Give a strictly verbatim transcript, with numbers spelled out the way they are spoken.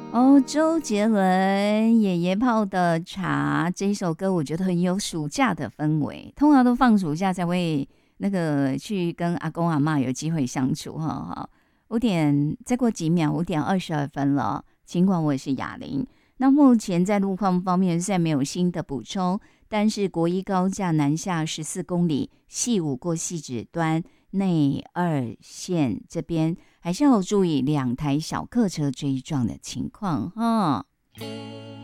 哦，周杰伦爷爷泡的茶这一首歌，我觉得很有暑假的氛围。通常都放暑假才会那个去跟阿公阿嬷有机会相处哈。哈，五点再过几秒，五点二十二分了。尽管我也是哑铃，那目前在路况方面现在没有新的补充，但是国一高架南下十四公里，细五过细指端内二线这边。还是要注意两台小客车追撞的情况哈。